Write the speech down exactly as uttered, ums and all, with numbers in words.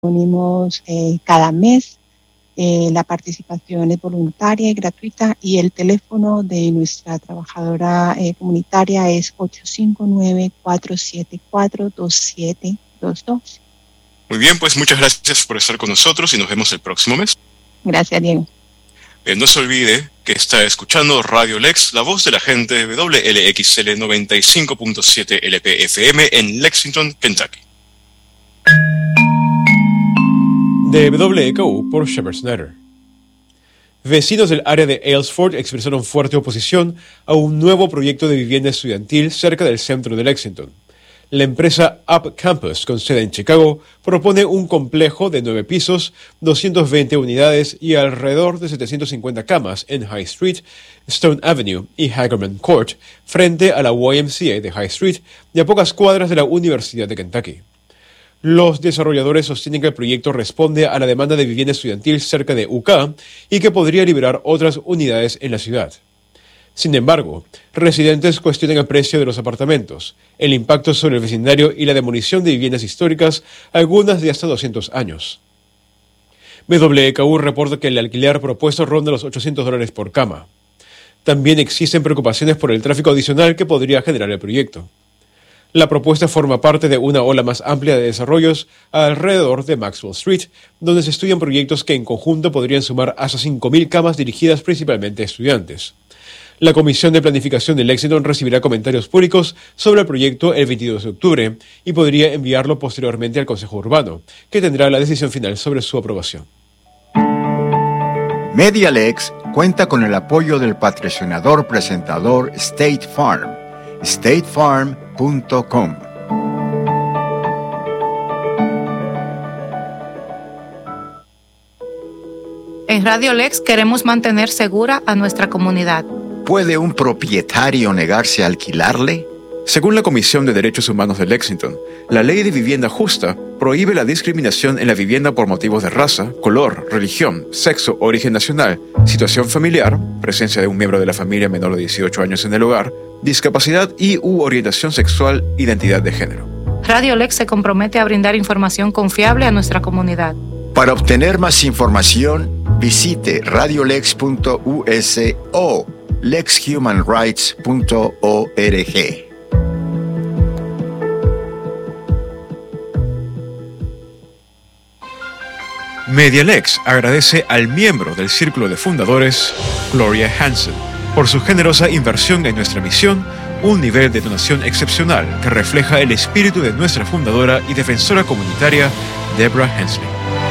reunimos eh, cada mes. Eh, la participación es voluntaria y gratuita y el teléfono de nuestra trabajadora eh, comunitaria es ocho cinco nueve, cuatro siete cuatro, dos siete dos dos. Muy bien, pues muchas gracias por estar con nosotros y nos vemos el próximo mes. Gracias, Diego. Eh, no se olvide que está escuchando Radio Lex, la voz de la gente de W L X L noventa y cinco punto siete L P F M en Lexington, Kentucky. De W E K U por Shepard Snyder. Vecinos del área de Aylesford expresaron fuerte oposición a un nuevo proyecto de vivienda estudiantil cerca del centro de Lexington. La empresa Up Campus, con sede en Chicago, propone un complejo de nueve pisos, doscientas veinte unidades y alrededor de setecientas cincuenta camas en High Street, Stone Avenue y Hagerman Court, frente a la Y M C A de High Street y a pocas cuadras de la Universidad de Kentucky. Los desarrolladores sostienen que el proyecto responde a la demanda de vivienda estudiantil cerca de U K y que podría liberar otras unidades en la ciudad. Sin embargo, residentes cuestionan el precio de los apartamentos, el impacto sobre el vecindario y la demolición de viviendas históricas, algunas de hasta doscientos años. W E K U reporta que el alquiler propuesto ronda los ochocientos dólares por cama. También existen preocupaciones por el tráfico adicional que podría generar el proyecto. La propuesta forma parte de una ola más amplia de desarrollos alrededor de Maxwell Street, donde se estudian proyectos que en conjunto podrían sumar hasta cinco mil camas dirigidas principalmente a estudiantes. La Comisión de Planificación de Lexington recibirá comentarios públicos sobre el proyecto el veintidós de octubre y podría enviarlo posteriormente al Consejo Urbano, que tendrá la decisión final sobre su aprobación. MediaLex cuenta con el apoyo del patrocinador presentador State Farm. state farm punto com. En Radio Lex queremos mantener segura a nuestra comunidad. ¿Puede un propietario negarse a alquilarle? Según la Comisión de Derechos Humanos de Lexington, la Ley de Vivienda Justa prohíbe la discriminación en la vivienda por motivos de raza, color, religión, sexo, origen nacional, situación familiar, presencia de un miembro de la familia menor de dieciocho años en el hogar, discapacidad y u orientación sexual, identidad de género. Radio Lex se compromete a brindar información confiable a nuestra comunidad. Para obtener más información, visite radiolex punto u s o lex human rights punto org. MediaLex agradece al miembro del Círculo de Fundadores, Gloria Hansen, por su generosa inversión en nuestra misión, un nivel de donación excepcional que refleja el espíritu de nuestra fundadora y defensora comunitaria, Deborah Hensley.